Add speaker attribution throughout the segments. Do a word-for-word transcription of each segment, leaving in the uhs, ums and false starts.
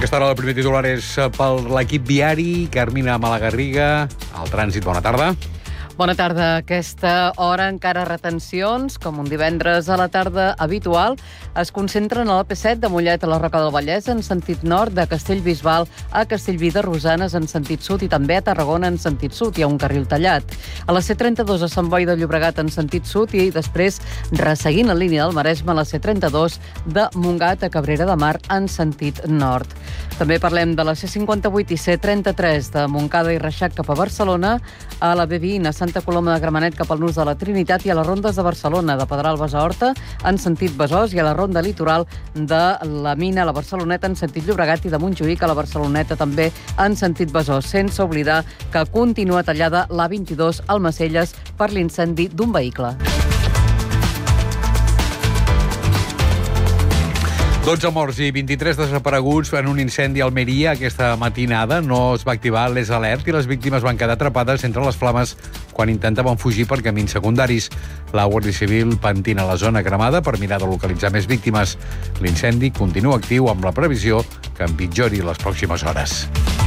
Speaker 1: Aquesta hora el primer titular és per l'equip viari. Carmina Malagarriga, al trànsit, bona tarda.
Speaker 2: Bona tarda. A aquesta hora encara retencions, com un divendres a la tarda habitual, es concentren a la P set de Mollet a la Roca del Vallès en sentit nord, de Castellbisbal a Castellví de Rosanes en sentit sud i també a Tarragona en sentit sud. Hi ha un carril tallat. A la C trenta-dos a Sant Boi de Llobregat en sentit sud i després, resseguint la línia del Maresme, a la C trenta-dos de Montgat a Cabrera de Mar en sentit nord. També parlem de la C cinquanta-vuit i C trenta-tres de Montcada i Reixac cap a Barcelona, a la B vint a Santa Coloma de Gramenet cap al Nus de la Trinitat i a les rondes de Barcelona, de Pedralbes a Horta en sentit Besòs i a la ronda litoral de la Mina a la Barceloneta en sentit Llobregat i de Montjuïc a la Barceloneta també en sentit Besòs, sense oblidar que continua tallada l'A vint-i-dos al Almacelles per l'incendi d'un vehicle.
Speaker 1: dotze morts i vint-i-tres desapareguts en un incendi a Almeria aquesta matinada. No es va activar l'E S Alert i les víctimes van quedar atrapades entre les flames quan intentaven fugir per camins secundaris. La Guàrdia Civil pentina la zona cremada per mirar de localitzar més víctimes. L'incendi continua actiu amb la previsió que empitjori les pròximes hores.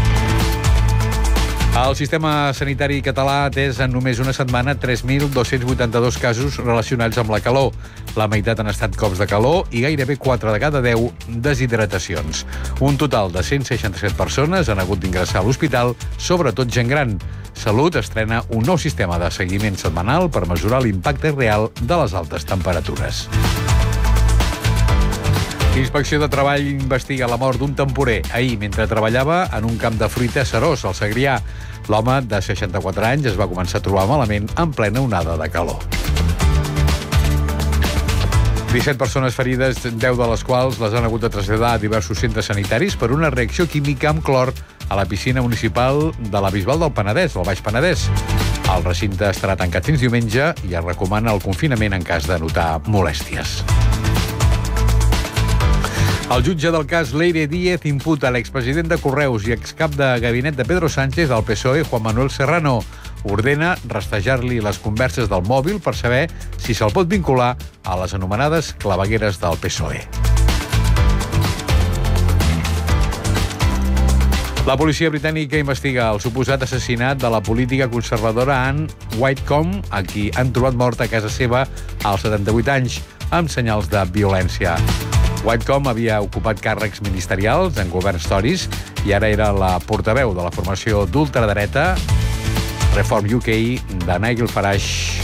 Speaker 1: El sistema sanitari català ha atès en només una setmana tres mil dos-cents vuitanta-dos casos relacionats amb la calor. La meitat han estat cops de calor i gairebé quatre de cada deu deshidratacions. Un total de cent seixanta-set persones han hagut d'ingressar a l'hospital, sobretot gent gran. Salut estrena un nou sistema de seguiment setmanal per mesurar l'impacte real de les altes temperatures. Inspecció de Treball investiga la mort d'un temporer ahir mentre treballava en un camp de fruita a Serós, al Segrià. L'home de seixanta-quatre anys es va començar a trobar malament en plena onada de calor. disset persones ferides, deu de les quals les han hagut de traslladar a diversos centres sanitaris per una reacció química amb clor a la piscina municipal de la Bisbal del Penedès, al Baix Penedès. El recinte estarà tancat fins diumenge i es recomana el confinament en cas de notar molèsties. El jutge del cas Leire Díez imputa l'expresident de Correus i excap de gabinet de Pedro Sánchez al P S O E, Juan Manuel Serrano. Ordena rastrejar-li les converses del mòbil per saber si se'l pot vincular a les anomenades clavegueres del P S O E. La policia britànica investiga el suposat assassinat de la política conservadora Anne Whitcomb, a qui han trobat mort a casa seva als setanta-vuit anys, amb senyals de violència. Whitcomb havia ocupat càrrecs ministerials en governs Tories i ara era la portaveu de la formació d'ultradreta Reform U K de Nigel Farage.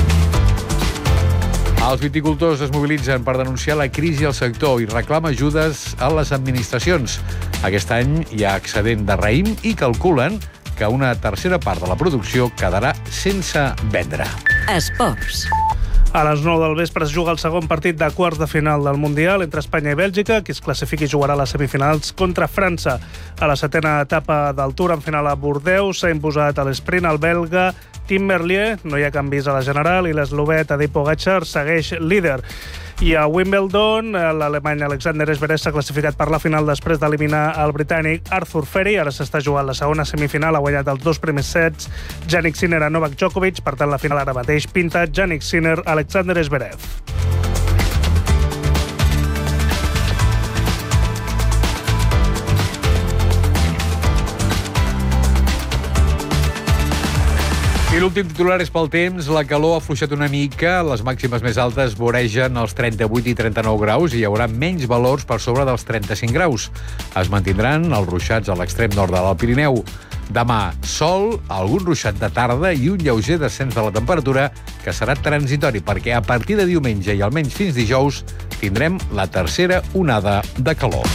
Speaker 1: Els viticultors es mobilitzen per denunciar la crisi al sector i reclama ajudes a les administracions. Aquest any hi ha excedent de raïm i calculen que una tercera part de la producció quedarà sense vendre.
Speaker 3: Esports.
Speaker 4: A les nou del vespre es juga el segon partit de quarts de final del Mundial entre Espanya i Bèlgica. Qui es classifiqui jugarà a les semifinals contra França. A la setena etapa del Tour en final a Bordeus s'ha imposat a l'esprint el belga Tim Merlier, no hi ha canvis a la general, i l'eslovè Tadej Pogačar segueix líder. I a Wimbledon, l'alemany Alexander Zverev s'ha classificat per la final després d'eliminar el britànic Arthur Ferry. Ara s'està jugant la segona semifinal, ha guanyat els dos primers sets Jannik Sinner a Novak Djokovic, per tant la final ara mateix pinta Jannik Sinner, Alexander Zverev.
Speaker 1: I l'últim titular és pel temps. La calor ha afluixat una mica, les màximes més altes voregen els trenta-vuit i trenta-nou graus i hi haurà menys valors per sobre dels trenta-cinc graus. Es mantindran els ruixats a l'extrem nord de l'Alt Pirineu. Demà, sol, algun ruixat de tarda i un lleuger descens de la temperatura que serà transitori perquè a partir de diumenge i almenys fins dijous tindrem la tercera onada de calor.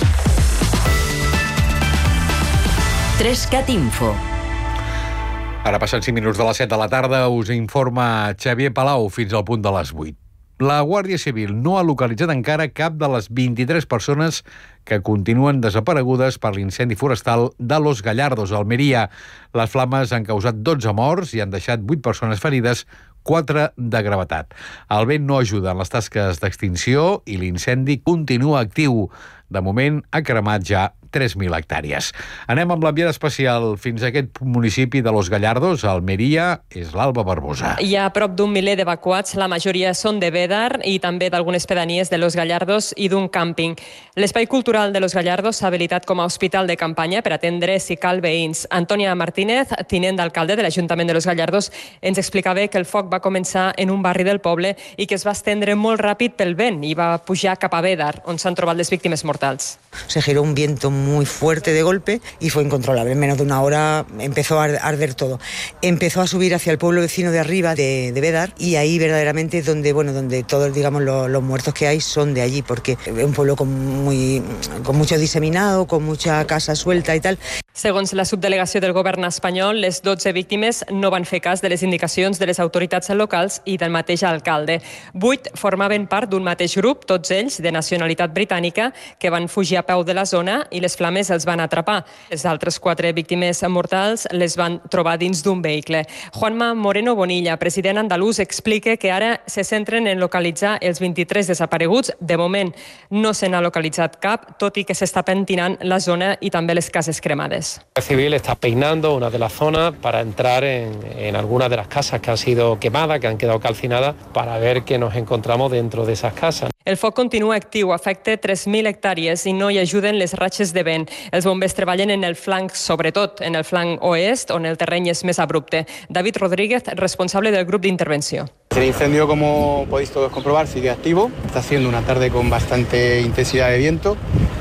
Speaker 3: Trescat Info.
Speaker 1: Ara passen cinc minuts de les set de la tarda, us informa Xavier Palau fins al punt de les vuit. La Guàrdia Civil no ha localitzat encara cap de les vint-i-tres persones que continuen desaparegudes per l'incendi forestal de Los Gallardos, a Almeria. Les flames han causat dotze morts i han deixat vuit persones ferides, quatre de gravetat. El vent no ajuda en les tasques d'extinció i l'incendi continua actiu. De moment ha cremat ja tres mil hectàrees. Anem amb l'enviada especial fins a aquest municipi de Los Gallardos, a Almeria, és l'Alba Barbosa.
Speaker 5: Hi ha prop d'un miler d'evacuats, la majoria són de Bédar i també d'algunes pedanies de Los Gallardos i d'un càmping. L'espai cultural de Los Gallardos s'ha habilitat com a hospital de campanya per atendre, si cal, veïns. Antònia Martínez, tinent d'alcalde de l'Ajuntament de Los Gallardos, ens explicava que el foc va començar en un barri del poble i que es va estendre molt ràpid pel vent i va pujar cap a Bédar, on s'han trobat les víctimes mortals.
Speaker 6: Se giró un viento muy fuerte de golpe y fue incontrolable. En menos de una hora empezó a arder todo. Empezó a subir hacia el pueblo vecino de arriba de, de Bédar y ahí verdaderamente es donde, bueno, donde todos, digamos, los, los muertos que hay son de allí, porque es un pueblo con, muy, con mucho diseminado, con mucha casa suelta y tal.
Speaker 5: Segons la subdelegació del govern espanyol, les dotze víctimes no van fer cas de les indicacions de les autoritats locals i del mateix alcalde. Vuit formaven part d'un mateix grup, tots ells de nacionalitat britànica, que van fugir a peu de la zona i les flames els van atrapar. Les altres quatre víctimes mortals les van trobar dins d'un vehicle. Juanma Moreno Bonilla, president andalús, explica que ara se centren en localitzar els vint-i-tres desapareguts. De moment no se n'ha localitzat cap, tot i que s'està pentinant la zona i també les cases cremades.
Speaker 7: La Civil está peinando una de las zonas para entrar en, en algunas de las casas que han sido quemadas, que han quedado calcinadas, para ver qué nos encontramos dentro de esas casas.
Speaker 5: El foc continua actiu, afecta tres mil hectàrees i no hi ajuden les ratxes de vent. Els bombers treballen en el flanc, sobretot en el flanc oest, on el terreny és més abrupte. David Rodríguez, responsable del grup d'intervenció.
Speaker 8: El incendio, como podéis todos comprobar, sigue activo. Está siendo una tarde con bastante intensidad de viento.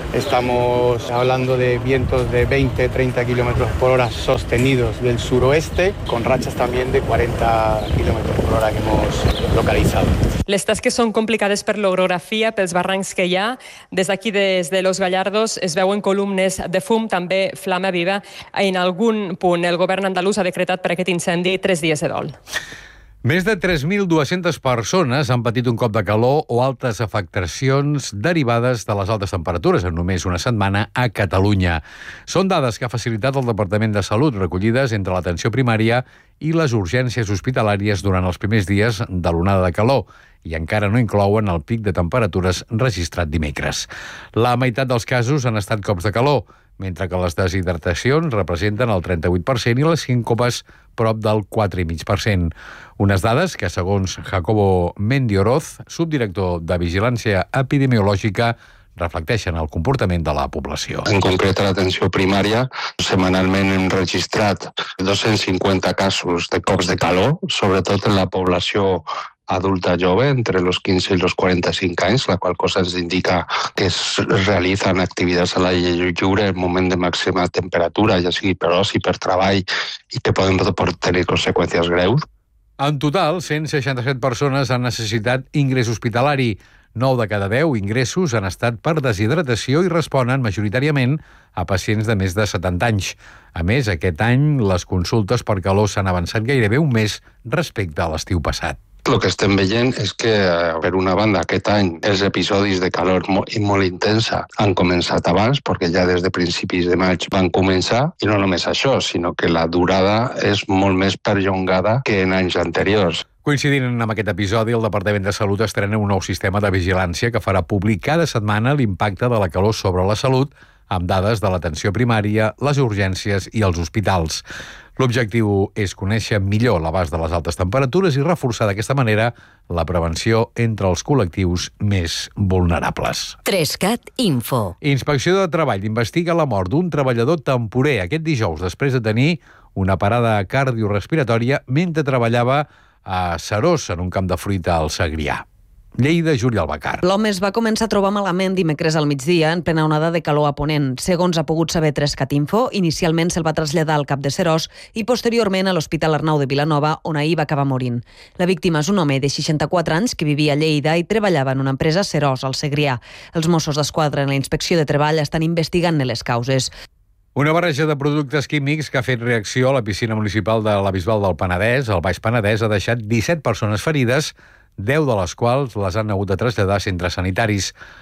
Speaker 8: Estamos hablando de vientos de veinte a treinta kilómetros por hora sostenidos del suroeste, con rachas también de cuarenta kilómetros por hora que hemos localizado.
Speaker 5: Les tasques són complicades per l'orografia, pels barrancs que hi ha. Des d'aquí, des de Los Gallardos, es veuen columnes de fum, també flama viva. En algun punt, el govern andalús ha decretat per aquest incendi tres dies de dol.
Speaker 1: Més de tres mil dues-centes persones han patit un cop de calor o altres afectacions derivades de les altes temperatures en només una setmana a Catalunya. Són dades que ha facilitat el Departament de Salut, recollides entre l'atenció primària i les urgències hospitalàries durant els primers dies de l'onada de calor, i encara no inclouen el pic de temperatures registrat dimecres. La meitat dels casos han estat cops de calor, mentre que les deshidratacions representen el trenta-vuit per cent i les síncopes prop del quatre coma cinc per cent. Unes dades que, segons Jacobo Mendioroz, subdirector de Vigilància Epidemiològica, reflecteixen el comportament de la població.
Speaker 9: En concret, a l'atenció primària, setmanalment hem registrat dos-cents cinquanta casos de cops de calor, sobretot en la població adulta jove, entre los quince y los quaranta-cinc anys, la qual cosa ens indica que es realitzen activitats a l'aire lliure en moment de màxima temperatura, ja sigui per oci, per treball, i que poden tenir conseqüències greus.
Speaker 1: En total, cent seixanta-set persones han necessitat ingrés hospitalari. nou de cada deu ingressos han estat per deshidratació i responen majoritàriament a pacients de més de setanta anys. A més, aquest any les consultes per calor s'han avançat gairebé un mes respecte a l'estiu passat.
Speaker 9: El que estem veient és que, per una banda, aquest any els episodis de calor molt, molt intensa han començat abans, perquè ja des de principis de maig van començar, i no només això, sinó que la durada és molt més perllongada que en anys anteriors.
Speaker 1: Coincidint amb aquest episodi, el Departament de Salut estrena un nou sistema de vigilància que farà públic cada setmana l'impacte de la calor sobre la salut, amb dades de l'atenció primària, les urgències i els hospitals. L'objectiu és conèixer millor l'abast de les altes temperatures i reforçar d'aquesta manera la prevenció entre els col·lectius més vulnerables.
Speaker 3: Trescat Info.
Speaker 1: Inspecció de Treball investiga la mort d'un treballador temporer aquest dijous després de tenir una parada cardiorespiratòria mentre treballava a Serós, en un camp de fruita al Segrià. Lleida, Júlia Albacar.
Speaker 10: L'home es va començar a trobar malament dimecres al migdia en plena onada de calor a Ponent. Segons ha pogut saber Trescat Info, inicialment se'l va traslladar al cap de Serós i posteriorment a l'Hospital Arnau de Vilanova, on ahir va acabar morint. La víctima és un home de seixanta-quatre anys que vivia a Lleida i treballava en una empresa a Serós, al Segrià. Els Mossos d'Esquadra en la Inspecció de Treball estan investigant-ne les causes.
Speaker 1: Una barreja de productes químics que ha fet reacció a la piscina municipal de la Bisbal del Penedès, al Baix Penedès, ha deixat disset persones ferides, deu de les quals les han hagut de traslladar a centres sanitaris.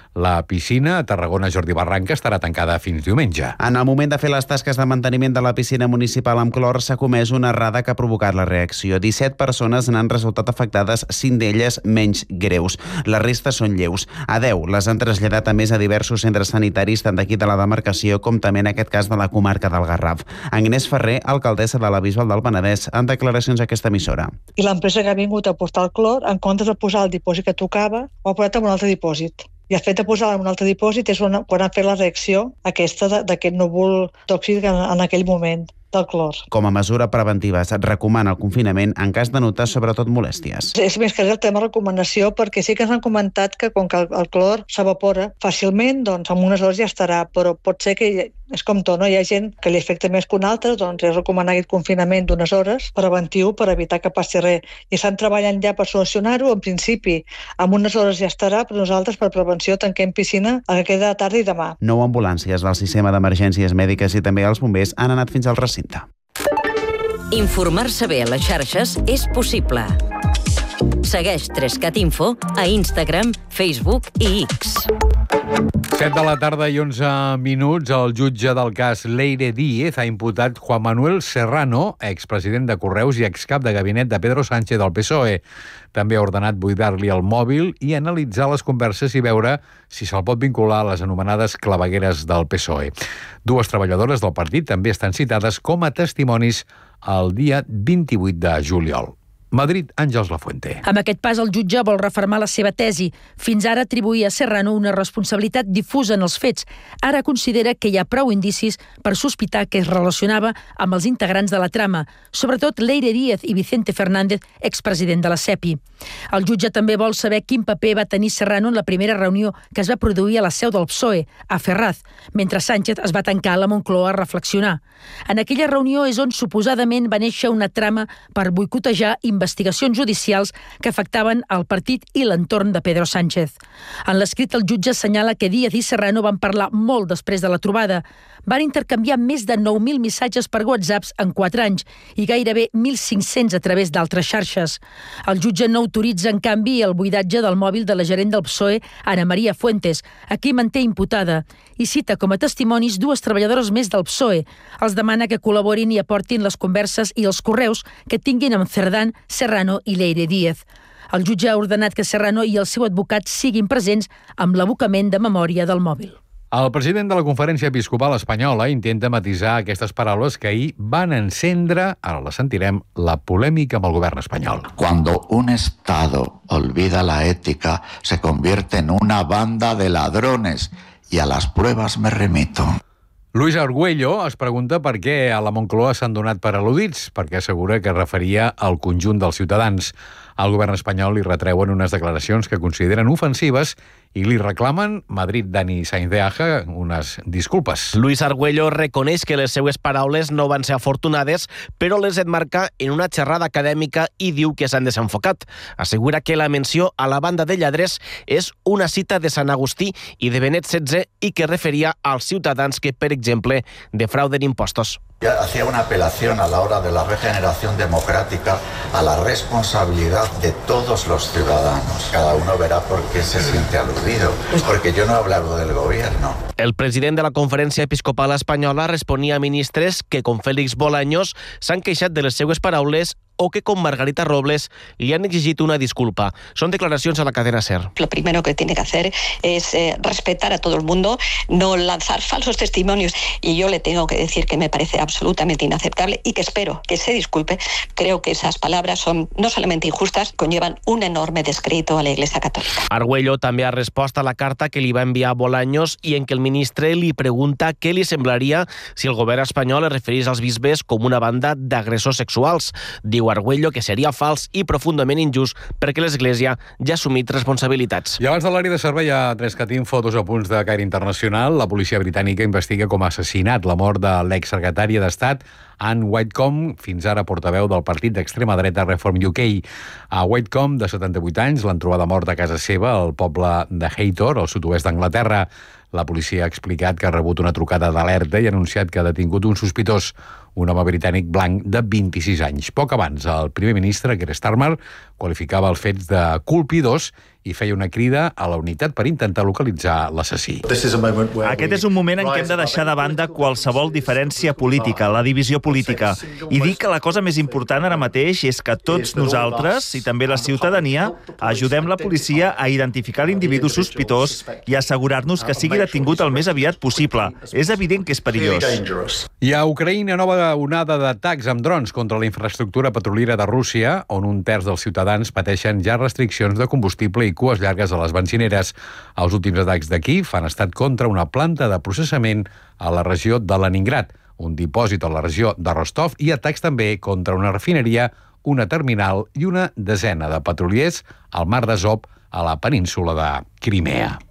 Speaker 1: La piscina a Tarragona Jordi Barranca estarà tancada fins diumenge.
Speaker 11: En el moment de fer les tasques de manteniment de la piscina municipal amb clor s'ha comès una errada que ha provocat la reacció. disset persones n'han resultat afectades, cinc d'elles menys greus. La resta són lleus. A deu les han traslladat a més a diversos centres sanitaris tant d'aquí de la demarcació com també en aquest cas de la comarca del Garraf. Agnès Ferrer, alcaldessa de la Bisbal del Penedès, en declaracions a aquesta emissora.
Speaker 12: I l'empresa que ha vingut a portar el clor, en comptes de posar el dipòsit que tocava, ho ha posat en un altre dipòsit. I el fet de posar en un altre dipòsit és quan han fet la reacció aquesta d'aquest núvol tòxic en, en aquell moment del clor.
Speaker 11: Com a mesura preventiva es recomana el confinament en cas de notar sobretot molèsties.
Speaker 12: És més que res el tema recomanació, perquè sí que ens han comentat que com que el, el clor s'evapora fàcilment, doncs en unes hores ja estarà, però pot ser que és com tot, no? Hi ha gent que li afecta més que un altre, doncs és recomanar aquest confinament d'unes hores preventiu per evitar que passi res. I estan treballant ja per solucionar-ho, en principi en unes hores ja estarà, però nosaltres per prevenció tanquem piscina a que queda tarda i demà.
Speaker 11: Nou ambulàncies del sistema d'emergències mèdiques i també els bombers han anat fins al recinte.
Speaker 3: Informar-se bé a les xarxes és possible. Segueix tres cat info a Instagram, Facebook i X.
Speaker 1: set de la tarda i onze minuts, el jutge del cas Leire Díez ha imputat Juan Manuel Serrano, expresident de Correus i excap de gabinet de Pedro Sánchez del P S O E. També ha ordenat buidar-li el mòbil i analitzar les converses i veure si se'l pot vincular a les anomenades clavegueres del P S O E. Dues treballadores del partit també estan citades com a testimonis el dia vint-i-vuit de juliol. Madrid, Àngels Lafuente.
Speaker 13: Amb aquest pas, el jutge vol refermar la seva tesi. Fins ara atribuïa a Serrano una responsabilitat difusa en els fets. Ara considera que hi ha prou indicis per sospitar que es relacionava amb els integrants de la trama, sobretot Leire Díez i Vicente Fernández, expresident de la SEPI. El jutge també vol saber quin paper va tenir Serrano en la primera reunió que es va produir a la seu del P S O E, a Ferraz, mentre Sánchez es va tancar a la Moncloa a reflexionar. En aquella reunió és on suposadament va néixer una trama per boicotejar investigacions judicials que afectaven el partit i l'entorn de Pedro Sánchez. En l'escrit, el jutge assenyala que Díaz i Serrano van parlar molt després de la trobada. Van intercanviar més de nou mil missatges per WhatsApps en quatre anys i gairebé mil cinc-cents a través d'altres xarxes. El jutge no autoritza, en canvi, el buidatge del mòbil de la gerent del P S O E, Ana María Fuentes, a qui manté imputada, i cita com a testimonis dues treballadores més del P S O E. Els demana que col·laborin i aportin les converses i els correus que tinguin amb Cerdán, Serrano i Leire Díez. El jutge ha ordenat que Serrano i el seu advocat siguin presents amb l'abocament de memòria del mòbil.
Speaker 1: El president de la Conferència Episcopal Espanyola intenta matisar aquestes paraules que ahir van encendre, ara les sentirem, la polèmica amb el govern espanyol.
Speaker 14: Cuando un Estado olvida la ética, se convierte en una banda de ladrones y a las pruebas me remito.
Speaker 1: Luis Argüello es pregunta per què a la Moncloa s'han donat per al·ludits, perquè assegura que es referia al conjunt dels ciutadans. Al govern espanyol li retreuen unes declaracions que consideren ofensives i li reclamen, Madrid, Dani Sainz de Aja, unes disculpes.
Speaker 15: Luis Argüello reconeix que les seues paraules no van ser afortunades, però les enmarca en una xerrada acadèmica i diu que s'han desenfocat. Assegura que la menció a la banda de lladres és una cita de Sant Agustí i de Benet setze i que referia als ciutadans que, per exemple, defrauden impostos.
Speaker 14: Hacía una apelación a la hora de la regeneración democrática a la responsabilidad de todos los ciudadanos. Cada uno verá por qué se siente aludido, porque yo no he hablado del gobierno.
Speaker 15: El president de la Conferència Episcopal Espanyola responia a ministres que, com Félix Bolaños, s'han queixat de les seues paraules o que, com Margarita Robles, li han exigit una disculpa. Són declaracions a la cadena SER.
Speaker 16: Lo primero que tiene que hacer es eh, respetar a todo el mundo, no lanzar falsos testimonios. Y yo le tengo que decir que me parece absolutamente inaceptable y que espero que se disculpe. Creo que esas palabras son no solamente injustas, conllevan un enorme descrédito a la Iglesia Católica.
Speaker 15: Argüello també ha respost a la carta que li va enviar Bolaños i en què el ministre li pregunta què li semblaria si el govern espanyol es referís als bisbes com una banda d'agressors sexuals. Diu Argüello que seria fals i profundament injust perquè l'Església ja ha assumit responsabilitats.
Speaker 1: I abans de l'àrea de servei a tres cat info, dos apunts de caire internacional. La policia britànica investiga com a assassinat la mort de l'exsecretària d'Estat Anne Whitcomb, fins ara portaveu del partit d'extrema dreta Reform U K. A Whitcomb, de setanta-vuit anys, l'han trobada mort a casa seva al poble de Haytor, al sud-oest d'Anglaterra. La policia ha explicat que ha rebut una trucada d'alerta i ha anunciat que ha detingut un sospitós, un home britànic blanc de vint-i-sis anys. Poc abans, el primer ministre, Keir Starmer, qualificava els fets de colpidors i feia una crida a la unitat per intentar localitzar l'assassí.
Speaker 17: Aquest és un moment en què hem de deixar de banda qualsevol diferència política, la divisió política, i dir que la cosa més important ara mateix és que tots nosaltres, i també la ciutadania, ajudem la policia a identificar l'individu sospitós i assegurar-nos que sigui detingut el més aviat possible. És evident que és perillós.
Speaker 1: I a Ucraïna, nova onada d'atacs amb drons contra la infraestructura petroliera de Rússia, on un terç dels ciutadans pateixen ja restriccions de combustible i cues llargues a les benzineres. Els últims atacs d'aquí han estat contra una planta de processament a la regió de Leningrad, un dipòsit a la regió de Rostov i atacs també contra una refineria, una terminal i una desena de petroliers al mar d'Azov a la península de Crimea.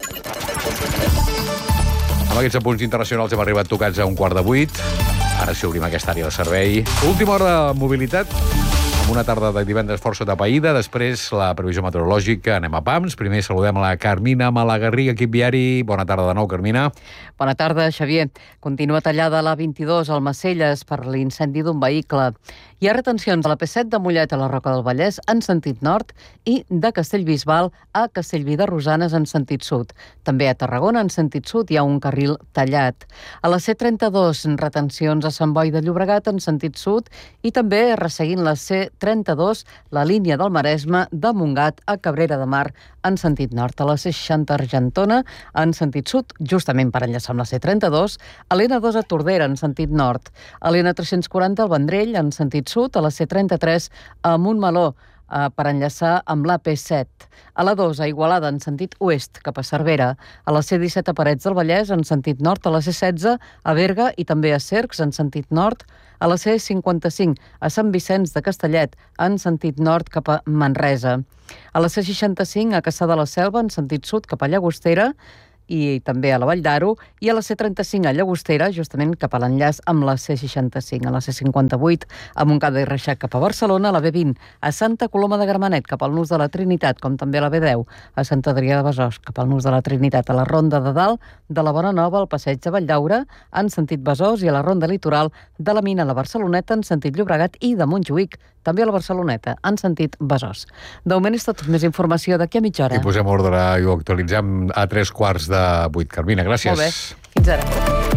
Speaker 1: Amb aquests apunts internacionals hem arribat tocats a un quart de vuit. Ara sí obrim aquesta àrea de servei. Última hora de mobilitat, amb una tarda de divendres força tapaïda. Després la previsió meteorològica. Anem a Pams. Primer saludem la Carmina Malagarrí, equip viari. Bona tarda de nou, Carmina.
Speaker 2: Bona tarda, Xavier. Continua tallada la vint-i-dos al Macelles per l'incendi d'un vehicle. Hi ha retencions a la P set de Mollet a la Roca del Vallès en sentit nord i de Castellbisbal a Castellví de Rosanes en sentit sud. També a Tarragona en sentit sud hi ha un carril tallat. A la C trenta-dos, retencions a Sant Boi de Llobregat en sentit sud i també resseguint la C trenta-dos, la línia del Maresme de Montgat a Cabrera de Mar en sentit nord. A la C seixanta Argentona en sentit sud, justament per enllaçar amb la C trenta-dos, a l'N dos a Tordera en sentit nord, a l'N tres-cents quaranta al Vendrell en sentit sud, a la C trenta-tres a Montmeló eh, per enllaçar amb la P set, a la dos a Igualada en sentit oest cap a Cervera, a la C disset a Parets del Vallès en sentit nord, a la C setze a Berga i també a Cercs en sentit nord, a la C cinquanta-cinc a Sant Vicenç de Castellet en sentit nord cap a Manresa, a la C seixanta-cinc a Cassà de la Selva en sentit sud cap a Llagostera i també a la Vall d'Aro, i a la C trenta-cinc a Llagostera, justament cap a l'enllaç amb la C seixanta-cinc, a la C cinquanta-vuit a Montcada i Reixac cap a Barcelona, a la B vint a Santa Coloma de Gramenet cap al Nus de la Trinitat, com també a la B deu a Sant Adrià de Besòs cap al Nus de la Trinitat, a la Ronda de Dalt de la Bona Nova al Passeig de Valldaura en sentit Besòs i a la Ronda Litoral de la Mina a la Barceloneta en sentit Llobregat i de Montjuïc també a la Barceloneta, en sentit Besòs. De moment és tot. Més informació d'aquí a mitja hora.
Speaker 1: I posem ordre i ho actualitzem a tres quarts de vuit. Carmina, gràcies.
Speaker 2: Molt bé. Fins ara.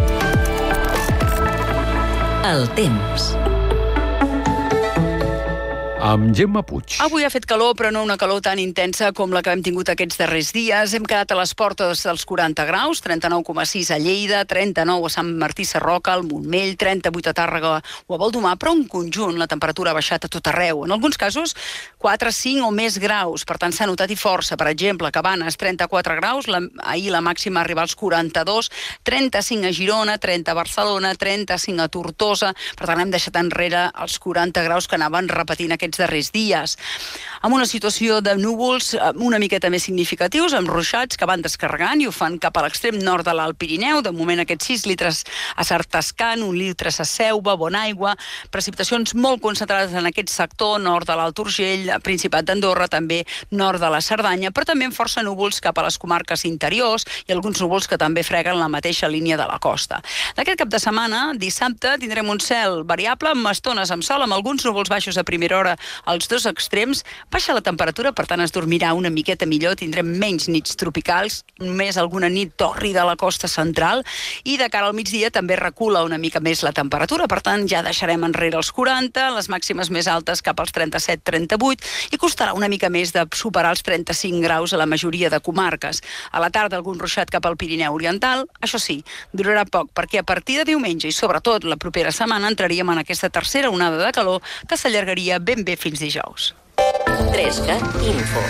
Speaker 3: El temps.
Speaker 1: Amb Gemma Puig.
Speaker 18: Avui ha fet calor, però no una calor tan intensa com la que hem tingut aquests darrers dies. Hem quedat a les portes dels quaranta graus, trenta-nou coma sis a Lleida, trenta-nou a Sant Martí Sarroca, al Montmell, trenta-vuit a Tàrrega o a Baldomar, però en conjunt la temperatura ha baixat a tot arreu. En alguns casos, quatre, cinc o més graus. Per tant, s'ha notat i força. Per exemple, Cabanes, trenta-quatre graus, la, ahir la màxima arriba als quaranta-dos, trenta-cinc a Girona, trenta a Barcelona, trenta-cinc a Tortosa. Per tant, hem deixat enrere els quaranta graus que anaven repetint aquests darrers dies, amb una situació de núvols una miqueta més significatius, amb ruixats que van descarregant i ho fan cap a l'extrem nord de l'Alt Pirineu. De moment aquests sis litres a Sartascan, un litre a Seuva, Bonaigua, precipitacions molt concentrades en aquest sector, nord de l'Alt Urgell, Principat d'Andorra, també nord de la Cerdanya, però també amb força núvols cap a les comarques interiors i alguns núvols que també freguen la mateixa línia de la costa. D'aquest cap de setmana, dissabte, tindrem un cel variable amb estones amb sol, amb alguns núvols baixos a primera hora als dos extrems. Baixa la temperatura, per tant es dormirà una miqueta millor, tindrem menys nits tropicals, només alguna nit tòrrida a la costa central, i de cara al migdia també recula una mica més la temperatura, per tant ja deixarem enrere els quaranta, les màximes més altes cap als trenta-set trenta-vuit, i costarà una mica més de superar els trenta-cinc graus a la majoria de comarques. A la tarda algun ruixat cap al Pirineu Oriental, això sí, durarà poc, perquè a partir de diumenge i sobretot la propera setmana entraríem en aquesta tercera onada de calor que s'allargaria ben bé fins dijous.
Speaker 3: tres cat Info.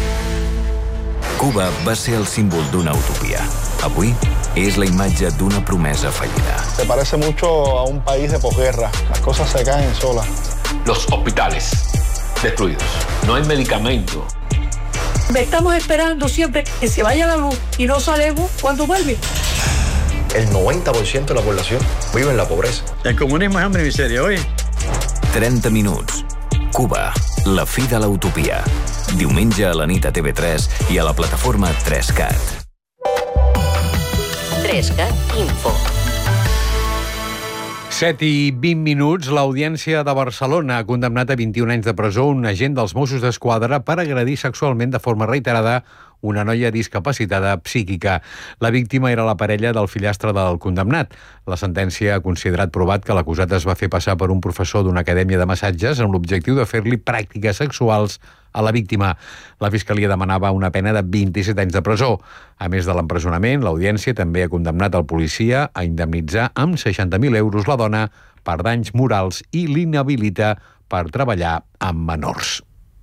Speaker 19: Cuba va ser el símbol d'una utopia. Avui és la imatge d'una promesa fallida.
Speaker 20: Se parece mucho a un país de posguerra. Las cosas se caen solas.
Speaker 21: Los hospitales destruidos. No hay medicamento.
Speaker 22: Estamos esperando siempre que se vaya la luz y no sabemos cuándo vuelve.
Speaker 23: El noventa por ciento de la población vive en la pobreza.
Speaker 24: El comunismo es hambre y miseria, hoy.
Speaker 19: trenta minuts. Cuba, la fi de l'utopia. Diumenge a la nit a T V tres i a la plataforma tres cat.
Speaker 3: tres cat Info.
Speaker 1: set i vint minuts, l'Audiència de Barcelona ha condemnat a vint-i-un anys de presó un agent dels Mossos d'Esquadra per agredir sexualment de forma reiterada una noia discapacitada psíquica. La víctima era la parella del fillastre del condemnat. La sentència ha considerat provat que l'acusat es va fer passar per un professor d'una acadèmia de massatges amb l'objectiu de fer-li pràctiques sexuals a la víctima. La Fiscalia demanava una pena de vint-i-set anys de presó. A més de l'empresonament, l'Audiència també ha condemnat el policia a indemnitzar amb seixanta mil euros la dona per danys morals i l'inhabilita per treballar amb menors.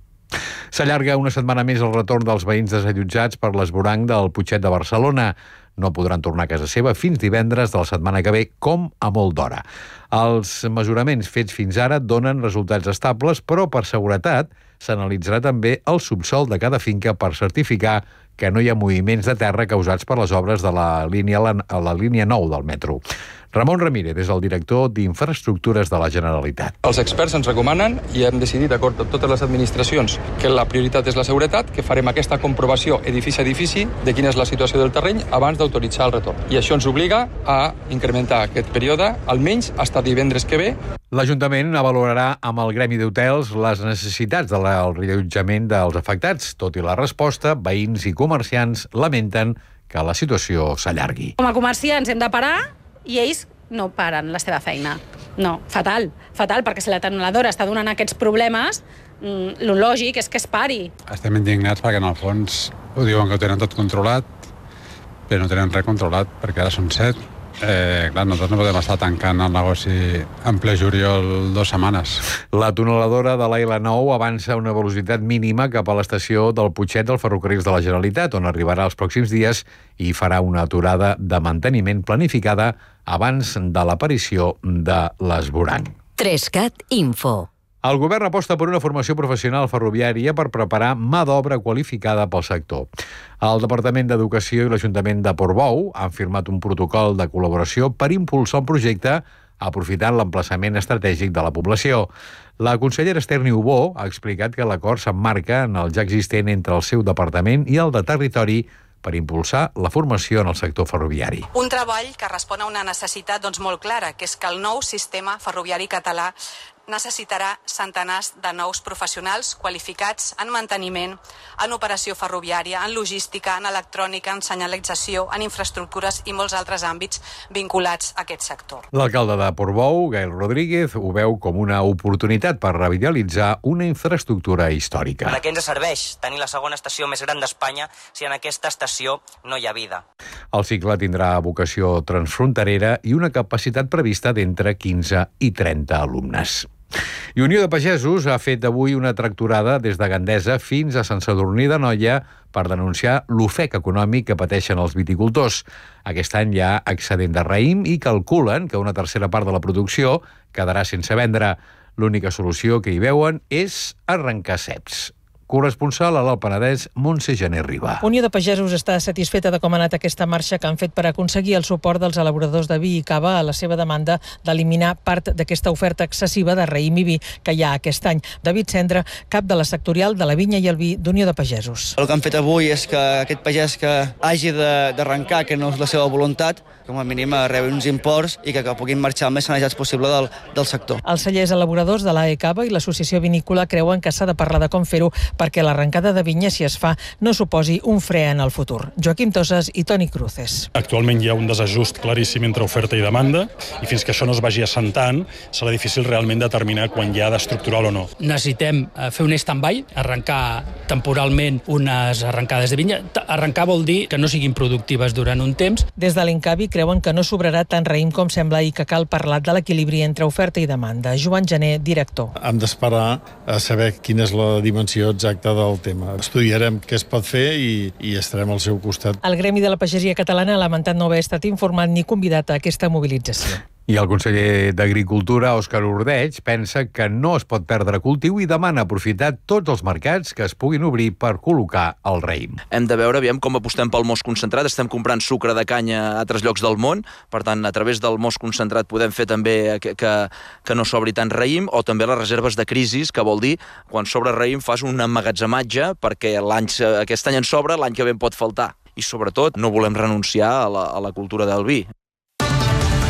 Speaker 1: S'allarga una setmana més el retorn dels veïns desallotjats per l'esvoranc del Putxet de Barcelona. No podran tornar a casa seva fins divendres de la setmana que ve, com a molt d'hora. Els mesuraments fets fins ara donen resultats estables, però per seguretat s'analitzarà també el subsòl de cada finca per certificar que no hi ha moviments de terra causats per les obres de la línia, a la línia nou del metro. Ramon Ramírez és el director d'Infraestructures de la Generalitat.
Speaker 4: Els experts ens recomanen, i hem decidit d'acord amb totes les administracions, que la prioritat és la seguretat, que farem aquesta comprovació edifici a edifici de quina és la situació del terreny abans d'autoritzar el retorn. I això ens obliga a incrementar aquest període almenys fins divendres que ve.
Speaker 1: L'Ajuntament valorarà amb el Gremi d'Hotels les necessitats del reallotjament dels afectats. Tot i la resposta, veïns i comerciants lamenten que la situació s'allargui.
Speaker 6: Com a comerciants hem de parar i ells no paren la seva feina. No, fatal, fatal, perquè si la tuneladora està donant aquests problemes, mm, lo lògic és que es pari.
Speaker 7: Estem indignats perquè en el fons ho diuen que ho tenen tot controlat, però no tenen res controlat, perquè ara són set. Eh, clar, nosaltres no podem estar tancant el negoci en ple juliol dues setmanes.
Speaker 1: La tuneladora de l'A L nou avança a una velocitat mínima cap a l'estació del Putxet del Ferrocarrils de la Generalitat, on arribarà els pròxims dies i farà una aturada de manteniment planificada abans de l'aparició de l'esvoranc.
Speaker 3: Trescat Info.
Speaker 1: El govern aposta per una formació professional ferroviària per preparar mà d'obra qualificada pel sector. El Departament d'Educació i l'Ajuntament de Portbou han firmat un protocol de col·laboració per impulsar un projecte aprofitant l'emplaçament estratègic de la població. La consellera Esther Niubó ha explicat que l'acord s'emmarca en el ja existent entre el seu departament i el de Territori per impulsar la formació en el sector ferroviari.
Speaker 8: Un treball que respon a una necessitat doncs, molt clara, que és que el nou sistema ferroviari català necessitarà centenars de nous professionals qualificats en manteniment, en operació ferroviària, en logística, en electrònica, en senyalització, en infraestructures i molts altres àmbits vinculats a aquest sector.
Speaker 1: L'alcalde de Portbou, Gael Rodríguez, ho veu com una oportunitat per revitalitzar una infraestructura històrica.
Speaker 25: De què ens serveix tenir la segona estació més gran d'Espanya si en aquesta estació no hi ha vida?
Speaker 1: El cicle tindrà vocació transfronterera i una capacitat prevista d'entre quinze i trenta alumnes. I Unió de Pagesos ha fet avui una tractorada des de Gandesa fins a Sant Sadurní d'Anoia per denunciar l'ofec econòmic que pateixen els viticultors. Aquest any hi ha excedent de raïm i calculen que una tercera part de la producció quedarà sense vendre. L'única solució que hi veuen és arrencar ceps. Corresponsal a l'Alt Penedès, Montse Gené Riba.
Speaker 13: Unió de Pagesos està satisfeta de com ha anat aquesta marxa que han fet per aconseguir el suport dels elaboradors de vi i cava a la seva demanda d'eliminar part d'aquesta oferta excessiva de raïm i vi que hi ha aquest any. David Cendra, cap de la sectorial de la vinya i el vi d'Unió de Pagesos.
Speaker 26: El que han fet avui és que aquest pagès que hagi d'arrencar, que no és la seva voluntat, com a mínim rebi uns imports i que, que puguin marxar el més sanejats possible del, del sector.
Speaker 13: Els cellers elaboradors de l'A E Cava i l'Associació Vinícola creuen que s'ha de parlar de com fer-ho perquè l'arrencada de vinya, si es fa, no suposi un fre en el futur. Joaquim Tosas i Toni Cruces.
Speaker 27: Actualment hi ha un desajust claríssim entre oferta i demanda i fins que això no es vagi assentant serà difícil realment determinar quan hi ha d'estructural o no.
Speaker 28: Necessitem fer un stand-by, arrencar temporalment unes arrencades de vinya. Arrencar vol dir que no siguin productives durant un temps.
Speaker 13: Des de l'Incavi creuen que no sobrarà tant raïm com sembla i que cal parlar de l'equilibri entre oferta i demanda. Joan Gené, director.
Speaker 27: Hem d'esperar a saber quina és la dimensió exacta del tema. Estudiarem què es pot fer i, i estarem al seu costat.
Speaker 13: El Gremi de la Pagesia Catalana ha lamentat no haver estat informat ni convidat a aquesta mobilització.
Speaker 1: I el conseller d'Agricultura, Òscar Ordeig, pensa que no es pot perdre cultiu i demana aprofitar tots els mercats que es puguin obrir per col·locar el raïm.
Speaker 29: Hem de veure aviam com apostem pel most concentrat. Estem comprant sucre de canya a altres llocs del món, per tant, a través del most concentrat podem fer també que, que, que no sobri tant raïm, o també les reserves de crisis, que vol dir, quan sobra raïm fas un emmagatzematge perquè l'any, aquest any en sobra, l'any que ve en pot faltar. I sobretot no volem renunciar a la, a la cultura del vi.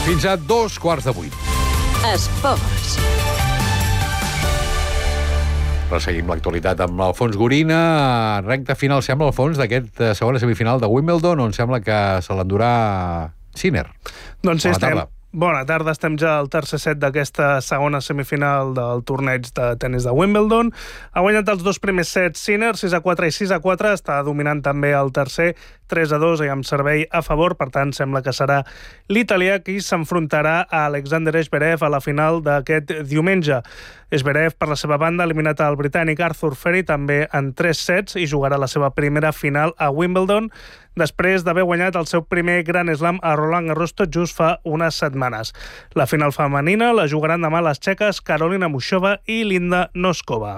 Speaker 1: Fins a dos quarts de vuit.
Speaker 3: Esports.
Speaker 1: Resseguim l'actualitat amb l'Alfons Gorina. Recta final, sembla, Alfons, d'aquest segona semifinal de Wimbledon, on sembla que se l'endurà Sinner.
Speaker 5: Doncs sí,
Speaker 1: Bona
Speaker 5: estem.
Speaker 1: tarda.
Speaker 5: Bona tarda, estem ja al tercer set d'aquesta segona semifinal del torneig de tennis de Wimbledon. Ha guanyat els dos primers sets Sinner, sis a quatre i sis a quatre, està dominant també el tercer, tres a dos, i amb servei a favor, per tant, sembla que serà l'italià qui s'enfrontarà a Alexander Zverev a la final d'aquest diumenge. Zverev, per la seva banda, ha eliminat el britànic Arthur Ferry també en tres sets i jugarà la seva primera final a Wimbledon després d'haver guanyat el seu primer Grand Slam a Roland Garros tot just fa unes setmanes. La final femenina la jugaran demà les txeques Karolina Muchova i Linda Noskova.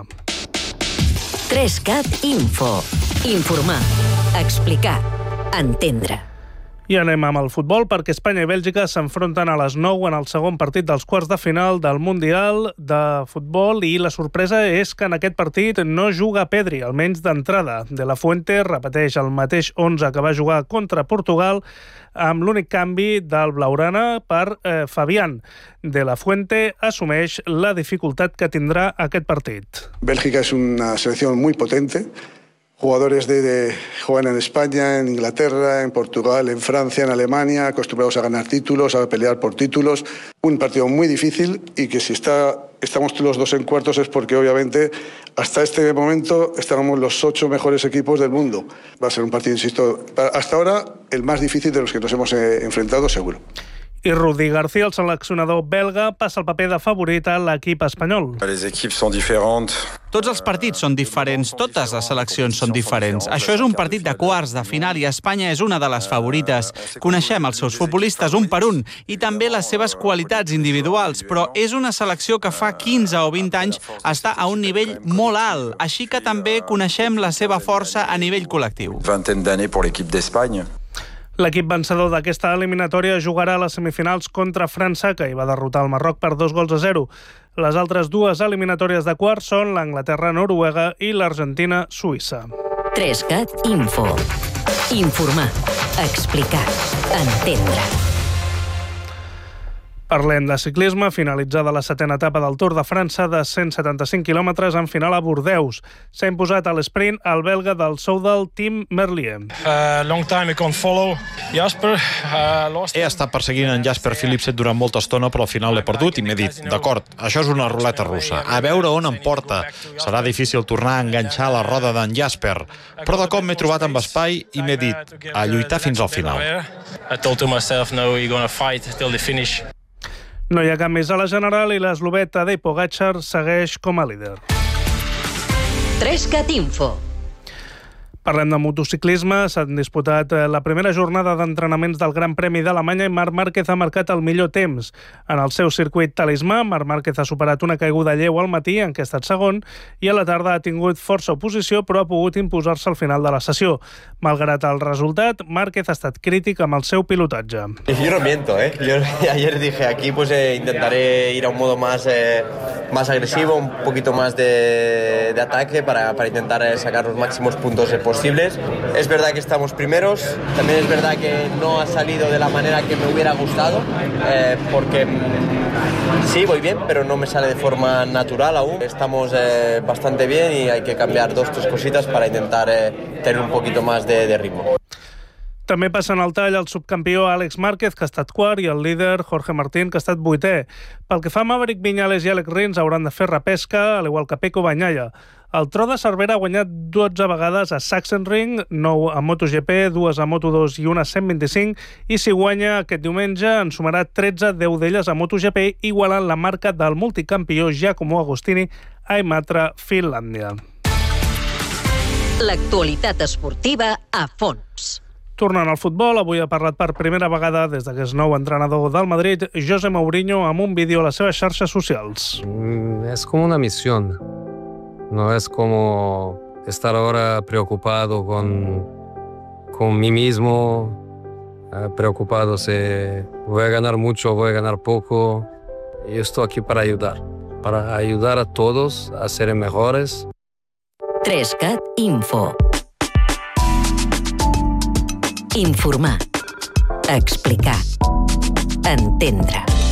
Speaker 3: tres cat Info. Informar. Explicar. Entendre.
Speaker 5: I anem amb el futbol, perquè Espanya i Bèlgica s'enfronten a les nou en el segon partit dels quarts de final del Mundial de Futbol, i la sorpresa és que en aquest partit no juga Pedri, almenys d'entrada. De la Fuente repeteix el mateix onze que va jugar contra Portugal, amb l'únic canvi del Blaugrana per eh, Fabián. De la Fuente assumeix la dificultat que tindrà aquest partit.
Speaker 9: Bélgica es una selección muy potente. Jugadores de, de juegan en España, en Inglaterra, en Portugal, en Francia, en Alemania, acostumbrados a ganar títulos, a pelear por títulos. Un partido muy difícil y que si está, estamos los dos en cuartos es porque obviamente hasta este momento estábamos los ocho mejores equipos del mundo. Va a ser un partido, insisto, hasta ahora el más difícil de los que nos hemos eh, enfrentado seguro.
Speaker 5: I Rudi García, el seleccionador belga, passa el paper de favorit a l'equip espanyol.
Speaker 10: Les equipes són diferents.
Speaker 11: Tots els partits són diferents, totes les seleccions són diferents. Això és un partit de quarts de final i Espanya és una de les favorites. Coneixem els seus futbolistes un per un i també les seves qualitats individuals, però és una selecció que fa quinze o vint anys està a un nivell molt alt, així que també coneixem la seva força a nivell col·lectiu.
Speaker 10: Vingtaine d'années pour l'équipe d'Espagne.
Speaker 5: L'equip vencedor d'aquesta eliminatòria jugarà a les semifinals contra França, que hi va derrotar el Marroc per dos gols a zero. Les altres dues eliminatòries de quarts són l'Anglaterra-Noruega i l'Argentina-Suïssa.
Speaker 3: tres cat Info. Informar. Explicar. Entendre.
Speaker 5: Parlem de ciclisme. Finalitzada la setena etapa del Tour de França de cent setanta-cinc quilòmetres en final a Bordeus. S'ha imposat a l'esprint el belga del Soudal, Tim Merlier.
Speaker 12: Uh, long time I can't follow Jasper. Uh, lost... He estat perseguint en Jasper Philipsen durant molta estona, però al final l'he perdut i m'he dit, d'acord, això és una ruleta russa, a veure on em porta. Serà difícil tornar a enganxar la roda d'en Jasper, però de cop m'he trobat amb espai i m'he dit, a lluitar fins al final. I told to myself, no, you're gonna fight till the finish.
Speaker 5: No hi ha canvis a la general i l'eslovè Tadej Pogačar segueix com a líder.
Speaker 3: tres cat Info.
Speaker 5: Parlem de motociclisme. S'han disputat la primera jornada d'entrenaments del Gran Premi d'Alemanya i Marc Márquez ha marcat el millor temps. En el seu circuit talismà, Marc Márquez ha superat una caiguda lleu al matí, en què ha estat segon, i a la tarda ha tingut força oposició, però ha pogut imposar-se al final de la sessió. Malgrat el resultat, Márquez ha estat crític amb el seu pilotatge.
Speaker 14: Yo no miento, ¿eh? Yo ayer dije, aquí pues eh, intentaré ir a un modo más, eh, más agresivo, un poquito más de, de ataque para, para intentar eh, sacar los máximos puntos eh, posibles. Es verdad que estamos primeros, también es verdad que no ha salido de la manera que me hubiera gustado, eh, porque mm, sí, voy bien, pero no me sale de forma natural aún. Estamos eh, bastante bien y hay que cambiar dos o tres cositas para intentar eh, tener un poquito más de, de ritmo.
Speaker 5: També passen al tall el subcampió Àlex Márquez, que ha estat quart, i el líder Jorge Martín, que ha estat vuitè. Pel que fa a Maverick Viñales i Alex Rins, hauran de fer repesca, al igual que Pecco Bagnaia. El Tro de Cervera ha guanyat dotze vegades a Sachsenring, nou a MotoGP, dues a Moto dos i una a cent vint-i-cinc, i si guanya aquest diumenge en sumarà tretze, deu d'elles a MotoGP, igualant la marca del multicampió Giacomo Agostini a Imatra, Finlàndia.
Speaker 3: L'actualitat esportiva a fons.
Speaker 5: Tornant al futbol, avui ha parlat per primera vegada des que és nou entrenador del Madrid, José Mourinho, amb un vídeo a les seves xarxes socials.
Speaker 15: Mm, es como una misión. No es como estar ahora preocupado con, con mí mismo, eh, preocupado si voy a ganar mucho o voy a ganar poco. Yo estoy aquí para ayudar, para ayudar a todos a ser mejores.
Speaker 3: tres cat Info. Informar. Explicar. Entendre.